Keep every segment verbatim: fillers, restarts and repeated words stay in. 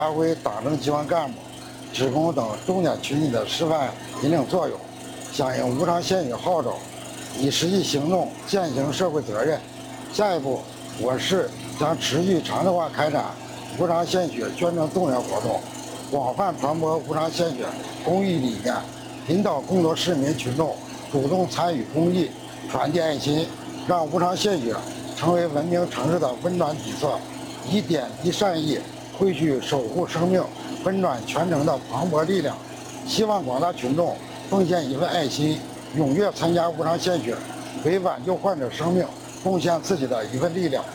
发挥党政机关干部、职工等重点群体的示范引领作用，响应无偿献血号召，以实际行动践行社会责任。下一步，我市将持续常态化开展无偿献血宣传动员活动，广泛传播无偿献血公益理念，引导更多市民群众主动参与公益，传递爱心，让无偿献血成为文明城市的温暖底色，以点滴善意汇聚守护生命、温暖全城的磅礴力量。希望广大群众奉献一份爱心，踊跃参加无偿献血，为挽救患者生命贡献自己的一份力量。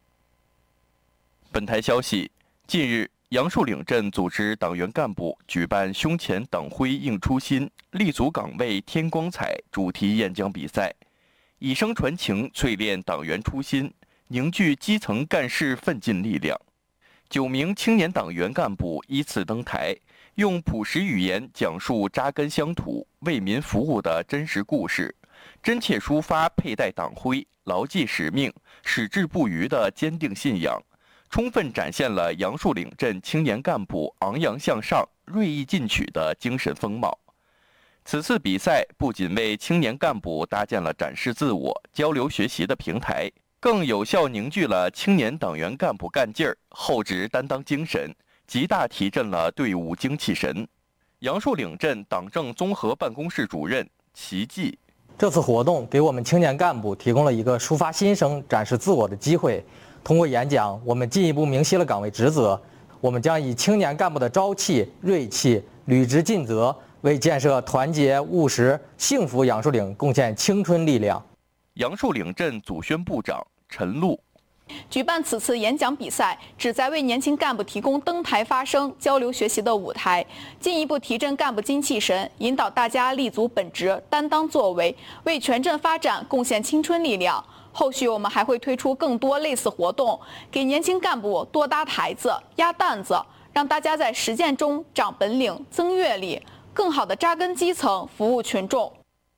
本台消息，近日，杨树岭镇组织党员干部举办胸前党徽映初心，立足岗位添光彩主题演讲比赛，以声传情，淬炼党员初心，凝聚基层干事奋进力量。九名青年党员干部依次登台，用朴实语言讲述扎根乡土、为民服务的真实故事，真切抒发佩戴党徽、牢记使命、矢志不渝的坚定信仰，充分展现了杨树岭镇青年干部昂扬向上、锐意进取的精神风貌。此次比赛不仅为青年干部搭建了展示自我、交流学习的平台，更有效凝聚了青年党员干部干劲儿、厚植担当精神，极大提振了队伍精气神。杨树岭镇党政综合办公室主任齐继， 这次活动给我们青年干部提供了一个抒发心声、展示自我的机会。通过演讲，我们进一步明晰了岗位职责，我们将以青年干部的朝气、锐气，履职尽责，为建设团结、务实、幸福杨树岭贡献青春力量。 杨树岭镇组宣部长陈露， 举办此次演讲比赛，旨在为年轻干部提供登台发声、交流学习的舞台，进一步提振干部精气神，引导大家立足本职、担当作为，为全镇发展贡献青春力量。后续我们还会推出更多类似活动，给年轻干部多搭台子、压担子，让大家在实践中长本领、增阅历，更好地扎根基层，服务群众。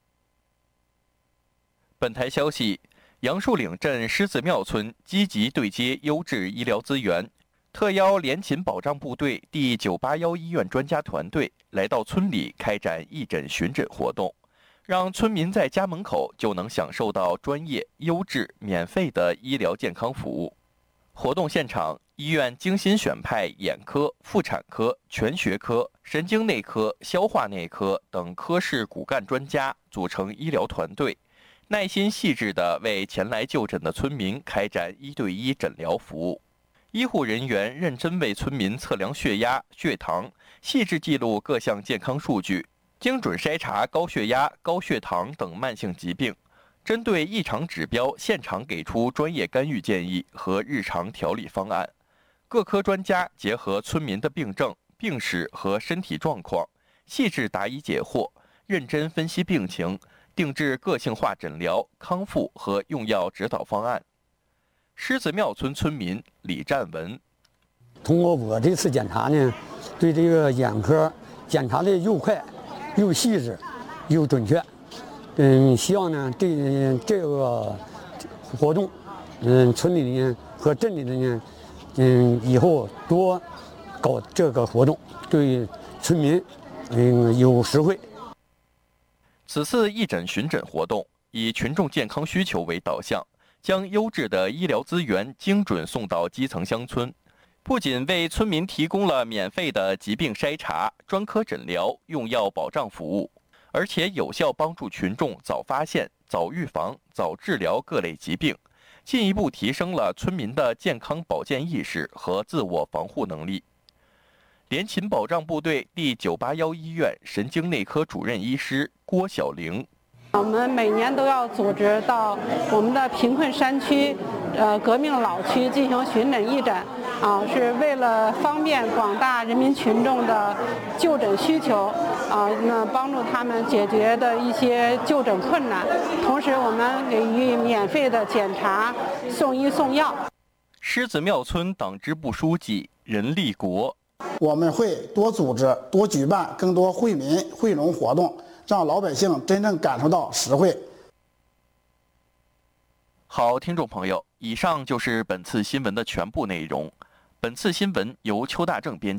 本台消息，杨树岭镇狮子庙村积极对接优质医疗资源，特邀联勤保障部队第九八一医院专家团队来到村里开展义诊巡诊活动，让村民在家门口就能享受到专业、优质、免费的医疗健康服务。活动现场，医院精心选派眼科、妇产科、全学科、神经内科、消化内科等科室骨干专家组成医疗团队，耐心细致地为前来就诊的村民开展一对一诊疗服务。医护人员认真为村民测量血压、血糖，细致记录各项健康数据，精准筛查高血压、高血糖等慢性疾病，针对异常指标现场给出专业干预建议和日常调理方案。各科专家结合村民的病症、病史和身体状况，细致答疑解惑，认真分析病情，定制个性化诊疗、康复和用药指导方案。狮子庙村村民李占文， 通过我这次检查呢，对这个眼科检查的又快、又细致、又准确。嗯，希望呢，这这个活动，嗯，村里呢和镇里的呢，嗯，以后多搞这个活动，对村民，嗯，有实惠。 此次义诊巡诊活动以群众健康需求为导向，将优质的医疗资源精准送到基层乡村，不仅为村民提供了免费的疾病筛查、专科诊疗、用药保障服务，而且有效帮助群众早发现、早预防、早治疗各类疾病，进一步提升了村民的健康保健意识和自我防护能力。联勤保障部队第九八一医院神经内科主任医师郭晓玲， 我们每年都要组织到我们的贫困山区、呃革命老区进行巡诊义诊，啊，是为了方便广大人民群众的就诊需求，啊，那帮助他们解决的一些就诊困难。同时，我们给予免费的检查、送医送药。 狮子庙村党支部书记任立国， 我们会多组织、多举办更多惠民惠农活动，让老百姓真正感受到实惠。 好，听众朋友，以上就是本次新闻的全部内容。本次新闻由邱大正编辑。